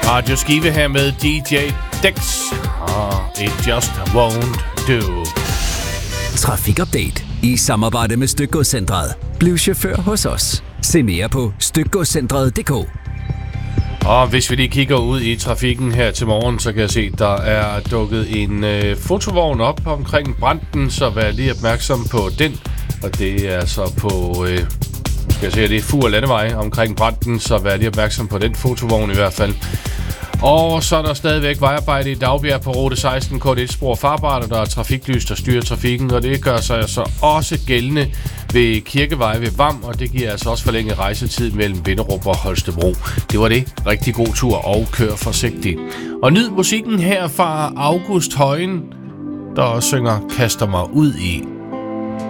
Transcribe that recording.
Radio Skive her med DJ Dex. It just won't do. Trafikupdate i samarbejde med Stykgodscentret. Bliv chauffør hos os. Se mere på stykgodscentret.dk. Og hvis vi lige kigger ud i trafikken her til morgen, så kan jeg se, at der er dukket en fotovogn op omkring Branden, så vær lige opmærksom på den. Og det er altså på, skal jeg se, det er Fur Landevej omkring Branden, så vær lige opmærksom på den fotovogn i hvert fald. Og så er der stadigvæk vejarbejde i Dagbjerg på rute 16, kort 1 spor farbart, og der er trafiklys, der styrer trafikken, og det gør sig altså også gældende ved Kirkevej ved Vam, og det giver altså også forlænget rejsetid mellem Vinderup og Holstebro. Det var det. Rigtig god tur, og kør forsigtigt. Og nyd musikken her fra August Højen, der synger Kaster mig ud i.